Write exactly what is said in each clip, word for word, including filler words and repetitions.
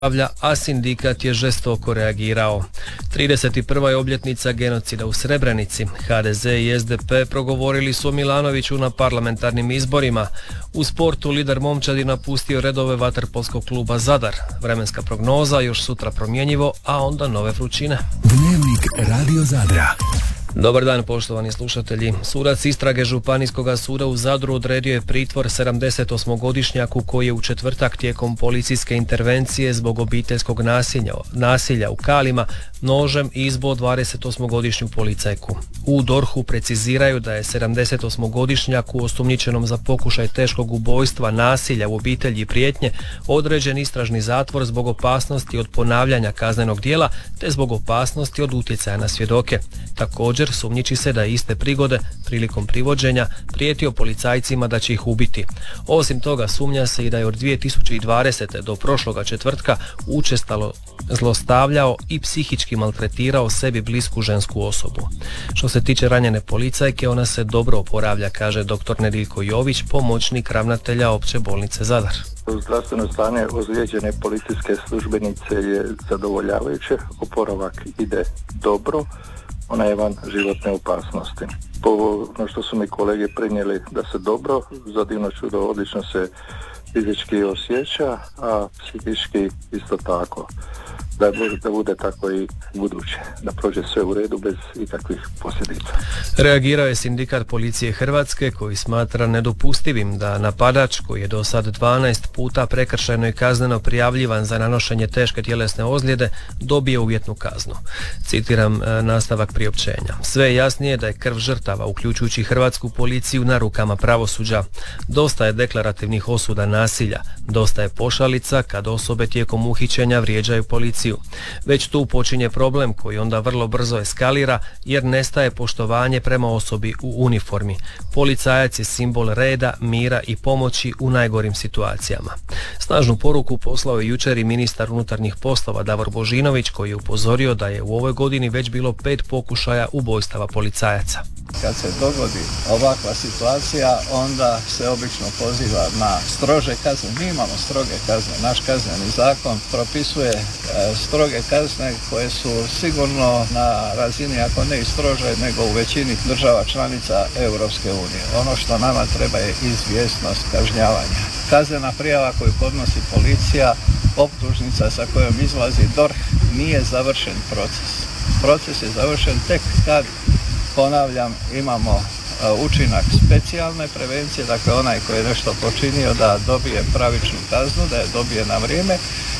a sindikat je žestoko reagirao. trideset prva je obljetnica genocida u Srebrenici. ha de ze i es de pe progovorili su o Milanoviću na parlamentarnim izborima. U sportu lider momčadi napustio redove vaterpolskog kluba Zadar. Vremenska prognoza još sutra promjenjivo, a onda nove vrućine. Dnevnik Radio Zadra. Dobar dan, poštovani slušatelji. Sudac istrage Županijskog suda u Zadru odredio je pritvor sedamdesetosmogodišnjaku koji je u četvrtak tijekom policijske intervencije zbog obiteljskog nasilja, nasilja u Kalima nožem izbo dvadesetosmogodišnju policajku. U dorhu preciziraju da je sedamdesetosmogodišnjaku osumnjičenom za pokušaj teškog ubojstva, nasilja u obitelji i prijetnje određen istražni zatvor zbog opasnosti od ponavljanja kaznenog djela te zbog opasnosti od utjecaja na svjedoke. Također sumnjiči se da je iste prigode prilikom privođenja prijetio policajcima da će ih ubiti. Osim toga sumnja se i da je od dvije tisuće dvadesete do prošloga četvrtka učestalo zlostavljao i psihički maltretirao sebi blisku žensku osobu. Što se tiče ranjene policajke, ona se dobro oporavlja, kaže doktor Nediljko Jović, pomoćnik ravnatelja Opće bolnice Zadar. Zdravstveno stanje ozlijeđene policijske službenice je zadovoljavajuće, oporavak ide dobro, ona je van životne opasnosti. Po ono što su mi kolege prenijeli da se dobro, za divno čudo odlično se fizički osjeća, a psihički isto tako. Da, da bude tako i buduće, da prođe sve u redu bez ikakvih posljedica. Reagirao je sindikat policije Hrvatske koji smatra nedopustivim da napadač koji je do sad dvanaest puta prekršajno i kazneno prijavljivan za nanošenje teške tjelesne ozljede dobije uvjetnu kaznu. Citiram e, nastavak priopćenja. Sve je jasnije da je krv žrtava, uključujući hrvatsku policiju, na rukama pravosuđa. Dosta je deklarativnih osuda nasilja, dosta je pošalica kad osobe tijekom uhićenja vrijeđaju policiju. Već tu počinje problem koji onda vrlo brzo eskalira jer nestaje poštovanje prema osobi u uniformi. Policajac je simbol reda, mira i pomoći u najgorim situacijama. Snažnu poruku poslao je jučer i ministar unutarnjih poslova Davor Božinović koji je upozorio da je u ovoj godini već bilo pet pokušaja ubojstava policajaca. Kad se dogodi ovakva situacija, onda se obično poziva na strože kazne. Mi imamo stroge kazne. Naš kazneni zakon propisuje e, stroge kazne koje su sigurno na razini, ako ne i strože, nego u većini država članica Europske unije. Ono što nama treba je izvjesnost kažnjavanja. Kaznena prijava koju podnosi policija, optužnica sa kojom izlazi D O R H, nije završen proces. Proces je završen tek kad, ponavljam, imamo uh, učinak specijalne prevencije, dakle onaj koji je nešto počinio da dobije pravičnu kaznu, da je dobije na vrijeme,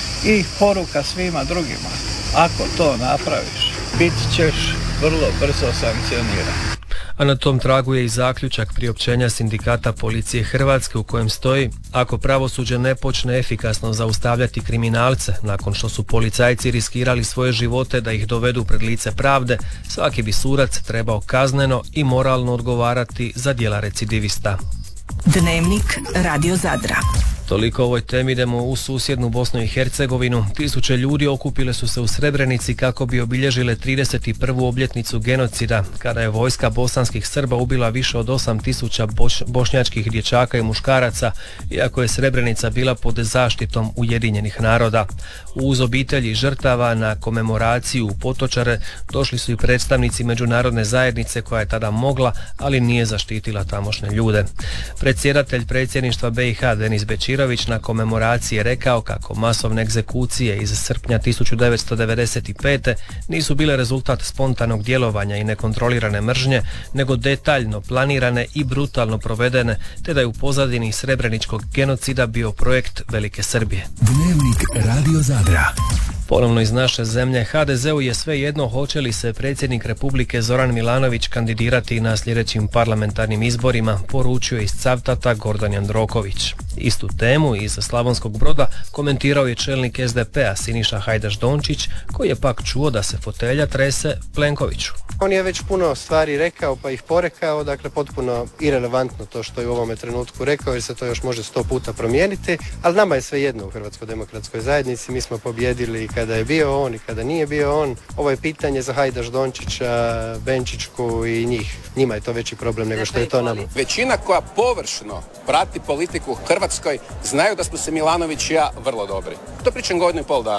i poruka svima drugima. Ako to napraviš, bit ćeš vrlo brzo sankcioniran. A na tom tragu je i zaključak priopćenja sindikata policije Hrvatske u kojem stoji: ako pravosuđe ne počne efikasno zaustavljati kriminalce nakon što su policajci riskirali svoje živote da ih dovedu pred lice pravde, svaki bi sudac trebao kazneno i moralno odgovarati za djela recidivista. Dnevnik Radio Zadra. Toliko o ovoj temi. Idemo u susjednu Bosnu i Hercegovinu. Tisuće ljudi okupile su se u Srebrenici kako bi obilježile trideset prvu obljetnicu genocida, kada je vojska bosanskih Srba ubila više od osam tisuća boš, bošnjačkih dječaka i muškaraca, iako je Srebrenica bila pod zaštitom Ujedinjenih naroda. Uz obitelji žrtava na komemoraciju u Potočare došli su i predstavnici međunarodne zajednice koja je tada mogla, ali nije zaštitila tamošnje ljude. Predsjedatelj predsjedništva be i ha Denis Bećirović na komemoraciji je rekao kako masovne egzekucije iz srpnja tisuću devetsto devedeset pete nisu bile rezultat spontanog djelovanja i nekontrolirane mržnje, nego detaljno planirane i brutalno provedene, te da je u pozadini srebreničkog genocida bio projekt Velike Srbije. Dnevnik Radio Zadra. Ponovno iz naše zemlje, ha de zeu je svejedno hoće li se predsjednik Republike Zoran Milanović kandidirati na sljedećim parlamentarnim izborima, poručio je iz Cavtata Gordan Jandroković. Istu temu iz Slavonskog Broda komentirao je čelnik es de pe a Siniša Hajdaš Dončić, koji je pak čuo da se fotelja trese Plenkoviću. On je već puno stvari rekao pa ih porekao, dakle potpuno irelevantno to što je u ovome trenutku rekao, jer se to još može sto puta promijeniti, ali nama je sve jedno u Hrvatskoj demokratskoj zajednici, mi smo pobjedili kada je bio on i kada nije bio on. Ovo je pitanje za Hajdaš Dončića, Benčićku i njih. Njima je to veći problem nego što je to nama. Većina koja površno prati politiku Hrvatske Hrvatskoj znaju da smo se Milanović i ja vrlo dobri. To pričam godinu i pol dana.